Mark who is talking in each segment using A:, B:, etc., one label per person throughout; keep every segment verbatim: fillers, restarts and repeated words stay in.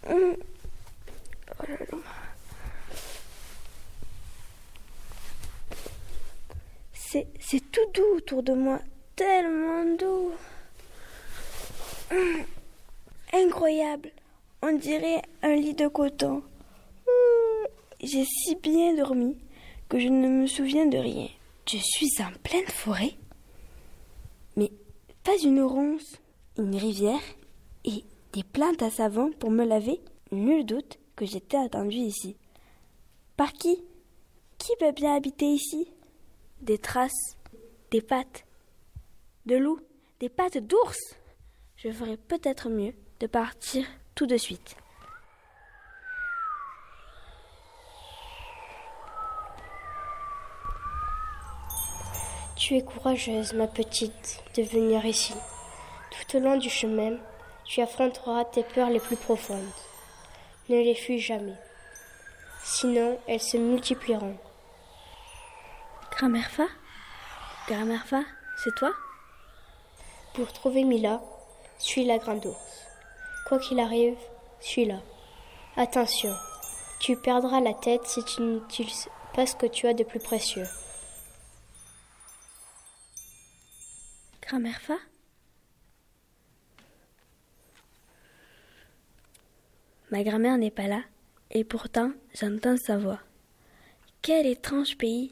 A: Oh là là. C'est, c'est tout doux autour de moi, tellement doux. Hum, incroyable, on dirait un lit de coton. Hum, j'ai si bien dormi que je ne me souviens de rien. Je suis en pleine forêt, mais pas une ronce, une rivière et des plantes à savon pour me laver. Nul doute que j'étais attendue ici. Par qui? Qui peut bien habiter ici? Des traces, des pattes de loup, des pattes d'ours. Je ferais peut-être mieux de partir tout de suite.
B: Tu es courageuse, ma petite, de venir ici. Tout au long du chemin, tu affronteras tes peurs les plus profondes. Ne les fuis jamais. Sinon, elles se multiplieront.
A: Grand-mère Fa? Grand-mère Fa, c'est toi?
B: Pour trouver Mila, suis la grande ours. Quoi qu'il arrive, suis-la. Attention, tu perdras la tête si tu n'utilises pas ce que tu as de plus précieux.
A: Grand-mère Fa? Ma grand-mère n'est pas là, et pourtant j'entends sa voix. Quel étrange pays!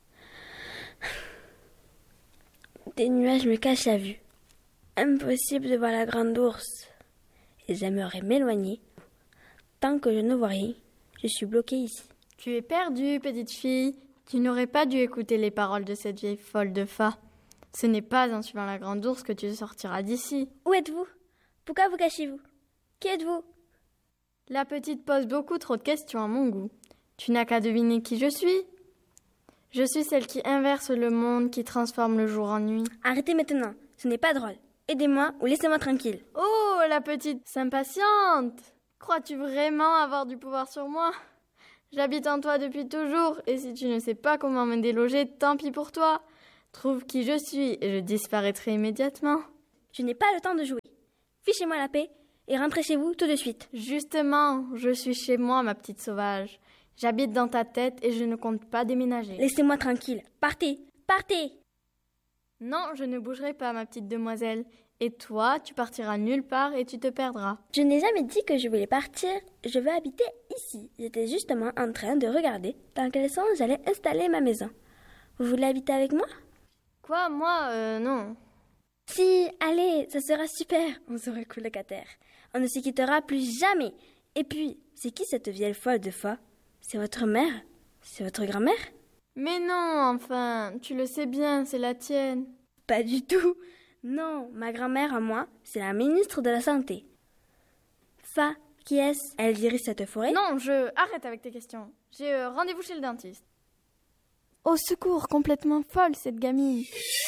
A: Des nuages me cachent la vue. Impossible de voir la grande ours. Et j'aimerais m'éloigner. Tant que je ne vois rien, je suis bloquée ici.
C: Tu es perdue, petite fille. Tu n'aurais pas dû écouter les paroles de cette vieille folle de Fa. Ce n'est pas en suivant la grande ours que tu sortiras d'ici.
A: Où êtes-vous? Pourquoi vous cachez-vous? Qui êtes-vous?
C: La petite pose beaucoup trop de questions à mon goût. Tu n'as qu'à deviner qui je suis. Je suis celle qui inverse le monde, qui transforme le jour en nuit.
A: Arrêtez maintenant, ce n'est pas drôle. Aidez-moi ou laissez-moi tranquille.
C: Oh, la petite s'impatiente! Crois-tu vraiment avoir du pouvoir sur moi? J'habite en toi depuis toujours, et si tu ne sais pas comment me déloger, tant pis pour toi. Trouve qui je suis, et je disparaîtrai immédiatement.
A: Je n'ai pas le temps de jouer. Fichez-moi la paix, et rentrez chez vous tout de suite.
C: Justement, je suis chez moi, ma petite sauvage. J'habite dans ta tête, et je ne compte pas déménager.
A: Laissez-moi tranquille. Partez, partez!
C: Non, je ne bougerai pas, ma petite demoiselle. Et toi, tu partiras nulle part et tu te perdras.
A: Je n'ai jamais dit que je voulais partir. Je veux habiter ici. J'étais justement en train de regarder dans quel sens j'allais installer ma maison. Vous voulez habiter avec moi?
C: Quoi, moi, euh, non.
A: Si, allez, ça sera super. On se recoule à terre. On ne se quittera plus jamais. Et puis, c'est qui cette vieille folle de Fa? C'est votre mère? C'est votre grand-mère?
C: Mais non, enfin, tu le sais bien, c'est la tienne.
A: Pas du tout. Non, ma grand-mère à moi, c'est la ministre de la Santé. Fa, qui est-ce? Elle dirige cette forêt?
C: Non, je... Arrête avec tes questions. J'ai euh, rendez-vous chez le dentiste. Au secours, complètement folle, cette gamine.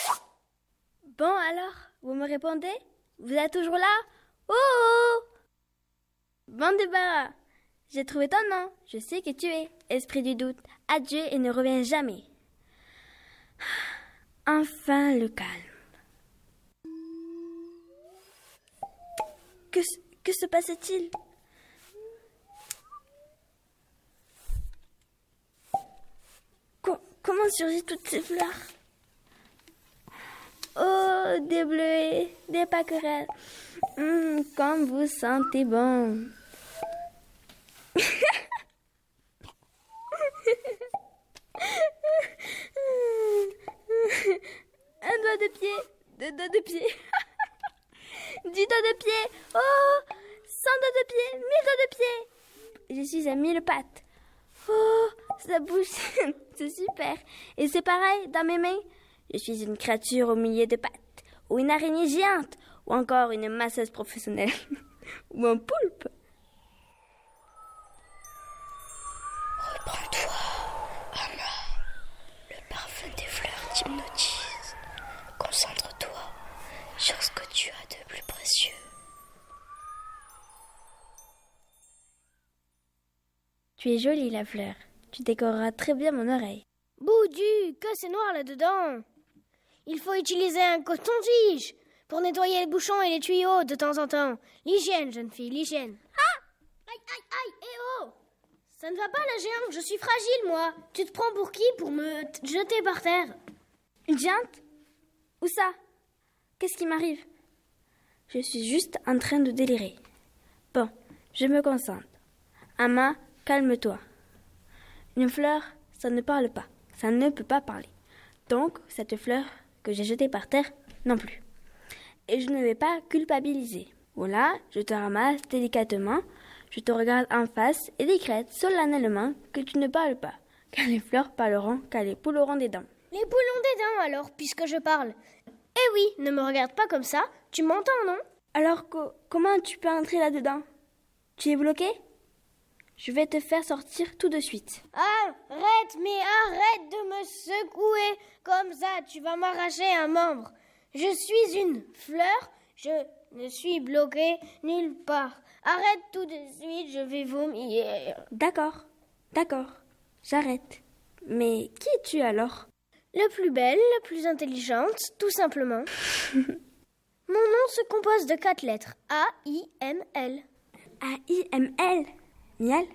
A: Bon, alors, vous me répondez? Vous êtes toujours là? Oh, oh, oh. Bon débarras. J'ai trouvé ton nom. Je sais que tu es. Esprit du doute. Adieu et ne reviens jamais. Enfin le calme. Que, que se passe-t-il? Co- comment surgissent toutes ces fleurs? Oh, des bleuets, des pâquerettes. Mmh, comme vous sentez bon. Un doigt de pied, deux doigts de pied, dix doigts de pied, oh, cent doigts de pied, mille doigts de pied. Je suis à mille pattes. Oh, ça bouge, c'est super. Et c'est pareil dans mes mains. Je suis une créature au milieu de pattes, ou une araignée géante, ou encore une masseuse professionnelle, ou un poulpe.
B: Reprends-toi, Anna. Le parfum des fleurs t'hypnotise. Concentre-toi sur ce que tu as de plus précieux.
A: Tu es jolie, la fleur. Tu décoreras très bien mon oreille.
D: Boudu, que c'est noir là-dedans. Il faut utiliser un coton-tige pour nettoyer les bouchons et les tuyaux de temps en temps. L'hygiène, jeune fille, l'hygiène.
A: Ah! Aïe!
D: aïe, aïe, eh oh! Ça ne va pas la géante, je suis fragile moi. Tu te prends pour qui pour me t- jeter par terre?
A: Une géante? Où ça? Qu'est-ce qui m'arrive? Je suis juste en train de délirer. Bon, je me concentre. Ama, calme-toi. Une fleur, ça ne parle pas. Ça ne peut pas parler. Donc, cette fleur que j'ai jetée par terre, non plus. Et je ne vais pas culpabiliser. Voilà, je te ramasse délicatement, je te regarde en face et décrète solennellement que tu ne parles pas, car les fleurs parleront, car les poules auront des dents.
D: Les poules ont des dents alors, puisque je parle. Eh oui, ne me regarde pas comme ça, tu m'entends, non?
A: Alors, co- comment tu peux entrer là-dedans? Tu es bloqué? Je vais te faire sortir tout de suite.
D: Arrête, mais arrête de me secouer comme ça, tu vas m'arracher un membre. Je suis une fleur, je ne suis bloquée nulle part. Arrête tout de suite, je vais vomir.
A: D'accord, d'accord, j'arrête. Mais qui es-tu alors?
D: La plus belle, la plus intelligente, tout simplement. Mon nom se compose de quatre lettres. A I M L.
A: A I M L? Miel?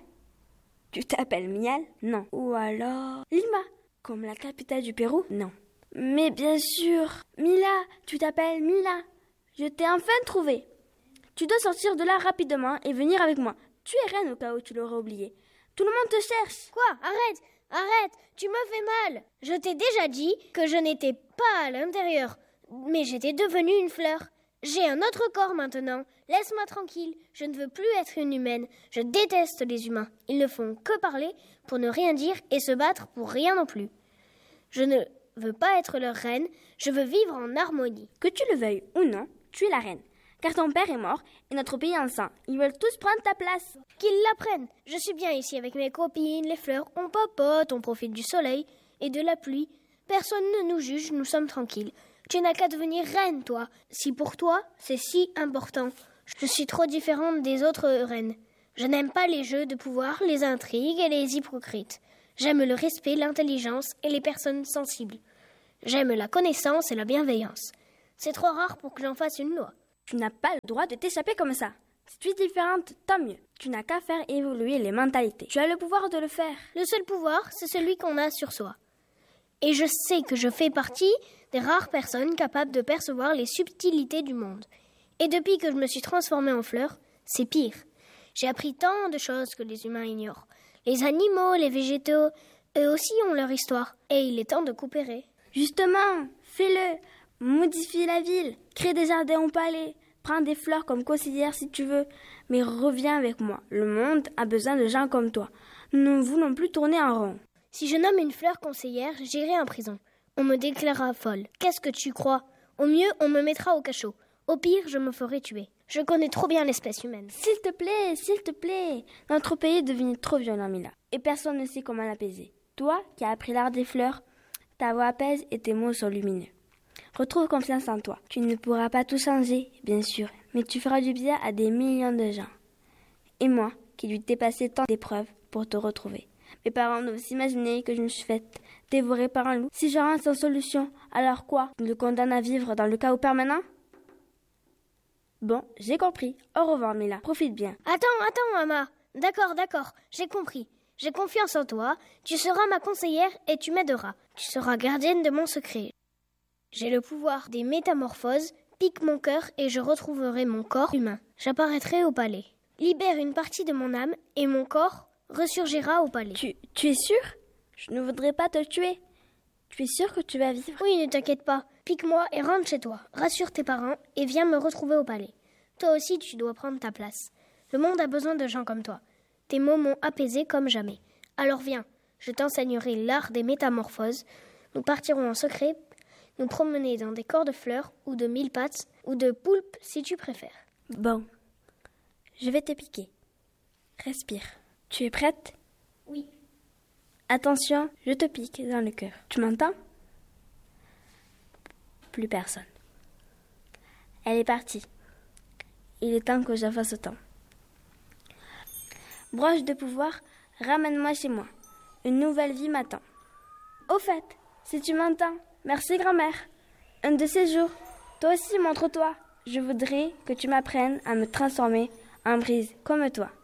A: Tu t'appelles Miel? Non. Ou alors Lima, comme la capitale du Pérou? Non. Mais bien sûr, Mila, tu t'appelles Mila. Je t'ai enfin trouvé. Tu dois sortir de là rapidement et venir avec moi. Tu es reine au cas où tu l'aurais oublié. Tout le monde te cherche.
D: Quoi? Arrête, arrête, tu me fais mal. Je t'ai déjà dit que je n'étais pas à l'intérieur, mais j'étais devenue une fleur. J'ai un autre corps maintenant. Laisse-moi tranquille. Je ne veux plus être une humaine. Je déteste les humains. Ils ne font que parler pour ne rien dire et se battre pour rien non plus. Je ne veux pas être leur reine. Je veux vivre en harmonie.
A: Que tu le veuilles ou non, tu es la reine. Car ton père est mort et notre pays est enceint. Ils veulent tous prendre ta place.
D: Qu'ils l'apprennent. Je suis bien ici avec mes copines, les fleurs. On papote, on profite du soleil et de la pluie. Personne ne nous juge, nous sommes tranquilles. Tu n'as qu'à devenir reine, toi. Si pour toi, c'est si important. Je suis trop différente des autres reines. Je n'aime pas les jeux de pouvoir, les intrigues et les hypocrites. J'aime le respect, l'intelligence et les personnes sensibles. J'aime la connaissance et la bienveillance. C'est trop rare pour que j'en fasse une loi.
A: Tu n'as pas le droit de t'échapper comme ça. Si tu es différente, tant mieux. Tu n'as qu'à faire évoluer les mentalités. Tu as le pouvoir de le faire.
D: Le seul pouvoir, c'est celui qu'on a sur soi. Et je sais que je fais partie des rares personnes capables de percevoir les subtilités du monde. Et depuis que je me suis transformée en fleur, c'est pire. J'ai appris tant de choses que les humains ignorent. Les animaux, les végétaux, eux aussi ont leur histoire. Et il est temps de coopérer.
A: Justement, fais-le. Modifie la ville. Crée des jardins au palais. Prends des fleurs comme conseillère si tu veux. Mais reviens avec moi. Le monde a besoin de gens comme toi. Nous ne voulons plus tourner en rond.
D: Si je nomme une fleur conseillère, j'irai en prison. On me déclarera folle. Qu'est-ce que tu crois? Au mieux, on me mettra au cachot. Au pire, je me ferai tuer. Je connais trop bien l'espèce humaine.
A: S'il te plaît, s'il te plaît. Notre pays est devenu trop violent, Mila. Et personne ne sait comment l'apaiser. Toi, qui as appris l'art des fleurs, ta voix apaise et tes mots sont lumineux. Retrouve confiance en toi. Tu ne pourras pas tout changer, bien sûr, mais tu feras du bien à des millions de gens. Et moi, qui lui dépassais tant d'épreuves pour te retrouver. Mes parents doivent s'imaginer que je me suis faite dévorer par un loup. Si je rentre sans solution, alors quoi? Tu le condamnes à vivre dans le chaos permanent? Bon, j'ai compris. Au revoir, Mila. Profite bien.
D: Attends, attends, Ama. D'accord, d'accord, j'ai compris. J'ai confiance en toi. Tu seras ma conseillère et tu m'aideras. Tu seras gardienne de mon secret. J'ai le pouvoir des métamorphoses. Pique mon cœur et je retrouverai mon corps humain. J'apparaîtrai au palais. Libère une partie de mon âme et mon corps ressurgira au palais.
A: Tu, tu es sûr? Je ne voudrais pas te tuer. Tu es sûr que tu vas vivre?
D: Oui, ne t'inquiète pas. Pique-moi et rentre chez toi. Rassure tes parents et viens me retrouver au palais. Toi aussi, tu dois prendre ta place. Le monde a besoin de gens comme toi. Tes mots m'ont apaisé comme jamais. Alors viens, je t'enseignerai l'art des métamorphoses. Nous partirons en secret, nous promener dans des corps de fleurs ou de mille pattes ou de poulpes si tu préfères.
A: Bon, je vais te piquer. Respire. Tu es prête?
D: Oui.
A: Attention, je te pique dans le cœur. Tu m'entends? Plus personne. Elle est partie. Il est temps que je fasse autant. Broche de pouvoir, ramène-moi chez moi. Une nouvelle vie m'attend. Au fait, si tu m'entends, merci grand-mère. Un de ces jours, toi aussi montre-toi. Je voudrais que tu m'apprennes à me transformer en brise comme toi.